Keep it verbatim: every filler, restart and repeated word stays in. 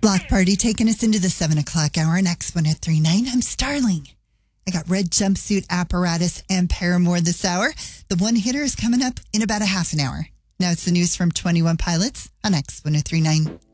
Block Party taking us into the seven o'clock hour on X one oh three point nine. I'm Starling. I got Red Jumpsuit Apparatus and Paramore this hour. The one hitter is coming up in about a half an hour. Now it's the news from twenty-one Pilots on X one oh three point nine.